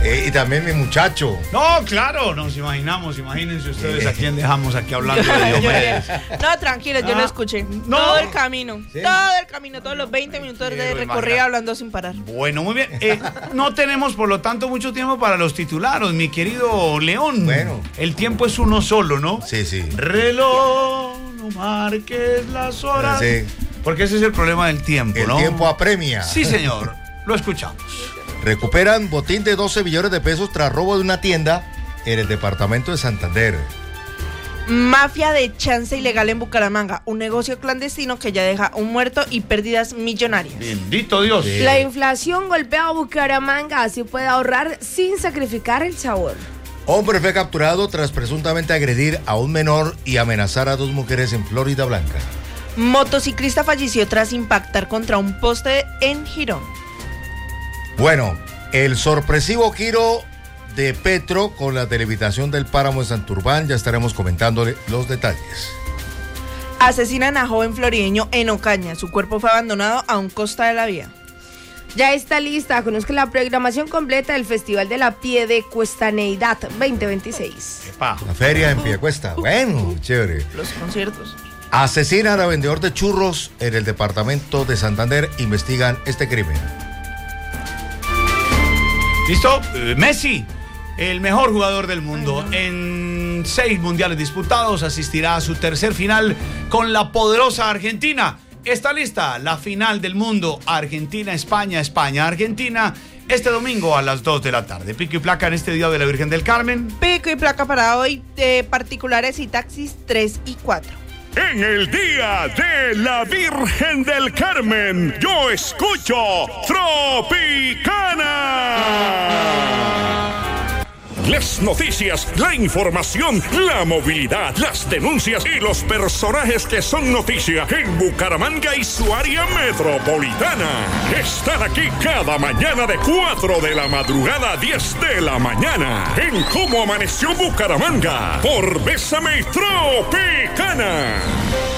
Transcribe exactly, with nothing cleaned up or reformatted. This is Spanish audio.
Eh, y también mi muchacho. No, claro, nos imaginamos, imagínense ustedes a quién dejamos aquí hablando de Diomedes. No, tranquilo, yo Ah, lo escuché. no. Todo el camino. ¿Sí? Todo el camino, todos los veinte minutos de Quiero recorrido imaginar. hablando sin parar. Bueno, muy bien. Eh, no tenemos, por lo tanto, mucho tiempo para los titulares, mi querido León. Bueno. El tiempo es uno solo, ¿no? Sí, sí. Reloj, no marques las horas. Sí. Porque ese es el problema del tiempo, El ¿no? tiempo apremia. Sí, señor. Lo escuchamos. Recuperan botín de doce millones de pesos tras robo de una tienda en el departamento de Santander. Mafia de chance ilegal en Bucaramanga. Un negocio clandestino que ya deja un muerto y pérdidas millonarias. Bendito Dios. Sí. La inflación golpea a Bucaramanga, así puede ahorrar sin sacrificar el sabor. Hombre fue capturado tras presuntamente agredir a un menor y amenazar a dos mujeres en Florida Blanca. Motociclista falleció tras impactar contra un poste en Girón. Bueno, el sorpresivo giro de Petro con la delimitación del páramo de Santurbán, ya estaremos comentándole los detalles. Asesinan a joven florideño en Ocaña. Su cuerpo fue abandonado a un costa de la vía. Ya está lista, conozca la programación completa del Festival de la Piedecuestaneidad veinte veintiséis. Epa. La feria en Piedecuesta, bueno, chévere. Los conciertos. Asesinan a vendedor de churros en el departamento de Santander, investigan este crimen. ¿Listo? Eh, Messi, el mejor jugador del mundo. En seis mundiales disputados, asistirá a su tercer final con la poderosa Argentina. Está lista la final del mundo, Argentina-España, España-Argentina, este domingo a las dos de la tarde. Pico y placa en este día de la Virgen del Carmen. Pico y placa para hoy de particulares y taxis tres y cuatro. En el día de la Virgen del Carmen, yo escucho Tropicana. Las noticias, la información, la movilidad, las denuncias y los personajes que son noticia en Bucaramanga y su área metropolitana. Están aquí cada mañana de cuatro de la madrugada a diez de la mañana en Cómo Amaneció Bucaramanga por Bésame Tropicana.